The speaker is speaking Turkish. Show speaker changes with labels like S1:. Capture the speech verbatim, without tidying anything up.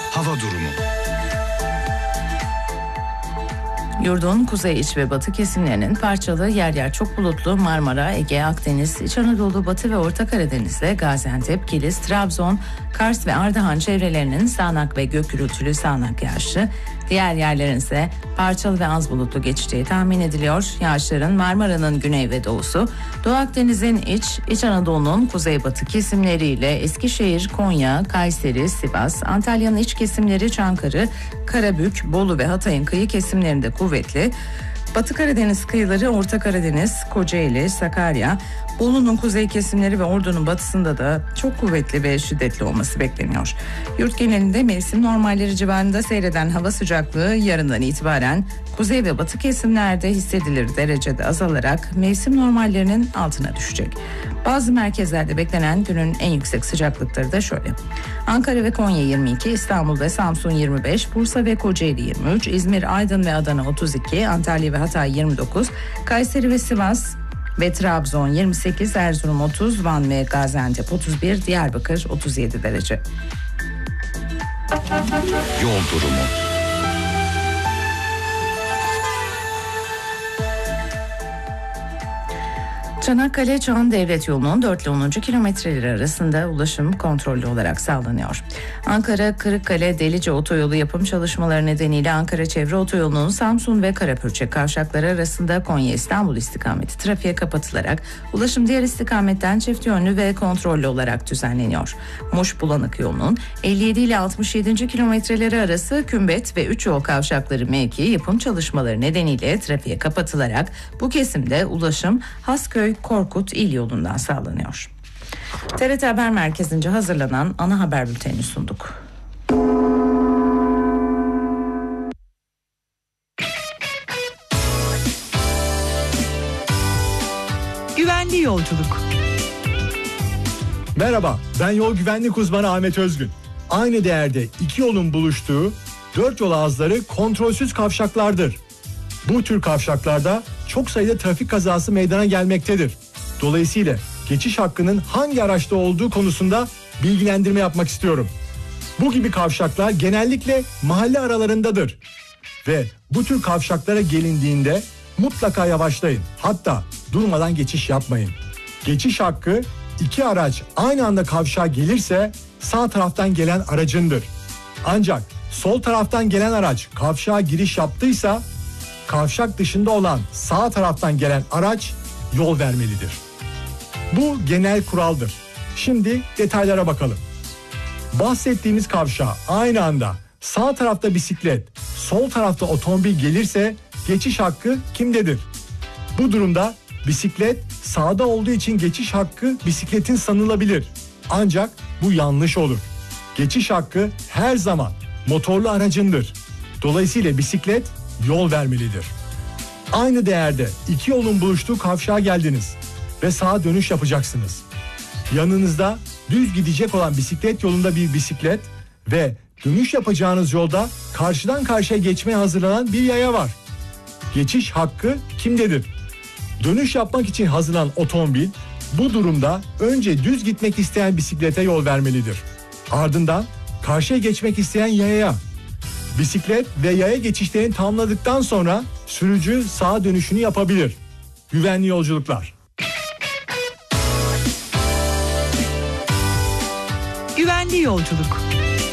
S1: hava durumu.
S2: Yurdun kuzey, iç ve batı kesimlerinin parçalı, yer yer çok bulutlu Marmara, Ege, Akdeniz, İç Anadolu, Batı ve Orta Karadeniz'de Gaziantep, Kilis, Trabzon, Kars ve Ardahan çevrelerinin sağanak ve gök gürültülü sağanak yağışlı, diğer yerlerin ise parçalı ve az bulutlu geçeceği tahmin ediliyor. Yağışların Marmara'nın güney ve doğusu, Doğu Akdeniz'in iç, İç Anadolu'nun kuzeybatı kesimleriyle Eskişehir, Konya, Kayseri, Sivas, Antalya'nın iç kesimleri, Çankırı, Karabük, Bolu ve Hatay'ın kıyı kesimlerinde kuvvetli, Batı Karadeniz kıyıları, Orta Karadeniz, Kocaeli, Sakarya, Bolu'nun kuzey kesimleri ve Ordu'nun batısında da çok kuvvetli ve şiddetli olması bekleniyor. Yurt genelinde mevsim normalleri civarında seyreden hava sıcaklığı yarından itibaren kuzey ve batı kesimlerde hissedilir derecede azalarak mevsim normallerinin altına düşecek. Bazı merkezlerde beklenen günün en yüksek sıcaklıkları da şöyle: Ankara ve Konya yirmi iki, İstanbul ve Samsun yirmi beş, Bursa ve Kocaeli yirmi üç, İzmir, Aydın ve Adana otuz iki, Antalya ve Hatay yirmi dokuz, Kayseri ve Sivas ve Trabzon yirmi sekiz, Erzurum otuz, Van ve Gaziantep otuz bir, Diyarbakır otuz yedi derece.
S1: Yol durumu.
S2: Çanakkale-Çan Devlet Yolu'nun dört ile onuncu kilometreleri arasında ulaşım kontrollü olarak sağlanıyor. Ankara-Kırıkkale-Delice otoyolu yapım çalışmaları nedeniyle Ankara Çevre Otoyolu'nun Samsun ve Karapürçek kavşakları arasında Konya-İstanbul istikameti trafiğe kapatılarak ulaşım diğer istikametten çift yönlü ve kontrollü olarak düzenleniyor. Muş-Bulanık yolunun elli yedi ile altmış yedinci kilometreleri arası Kümbet ve üç yol kavşakları mevki yapım çalışmaları nedeniyle trafiğe kapatılarak bu kesimde ulaşım Hasköy Korkut İl yolundan sağlanıyor. T R T Haber Merkezi'nce hazırlanan ana haber bültenini sunduk.
S3: Güvenli yolculuk.
S4: Merhaba, ben yol güvenlik uzmanı Ahmet Özgün. Aynı değerde iki yolun buluştuğu dört yol ağızları kontrolsüz kavşaklardır. Bu tür kavşaklarda çok sayıda trafik kazası meydana gelmektedir. Dolayısıyla geçiş hakkının hangi araçta olduğu konusunda bilgilendirme yapmak istiyorum. Bu gibi kavşaklar genellikle mahalle aralarındadır. Ve bu tür kavşaklara gelindiğinde mutlaka yavaşlayın. Hatta durmadan geçiş yapmayın. Geçiş hakkı iki araç aynı anda kavşağa gelirse sağ taraftan gelen aracındır. Ancak sol taraftan gelen araç kavşağa giriş yaptıysa kavşak dışında olan sağ taraftan gelen araç yol vermelidir. Bu genel kuraldır. Şimdi detaylara bakalım. Bahsettiğimiz kavşağa aynı anda sağ tarafta bisiklet, sol tarafta otomobil gelirse geçiş hakkı kimdedir? Bu durumda bisiklet sağda olduğu için geçiş hakkı bisikletin sanılabilir. Ancak bu yanlış olur. Geçiş hakkı her zaman motorlu aracındır. Dolayısıyla bisiklet yol vermelidir. Aynı değerde iki yolun buluştuğu kavşağa geldiniz ve sağa dönüş yapacaksınız. Yanınızda düz gidecek olan bisiklet yolunda bir bisiklet ve dönüş yapacağınız yolda karşıdan karşıya geçmeye hazırlanan bir yaya var. Geçiş hakkı kimdedir? Dönüş yapmak için hazırlanan otomobil bu durumda önce düz gitmek isteyen bisiklete yol vermelidir. Ardından karşıya geçmek isteyen yayaya. Bisiklet ve yaya geçişlerini tamamladıktan sonra sürücü sağa dönüşünü yapabilir. Güvenli yolculuklar.
S3: Güvenli yolculuk.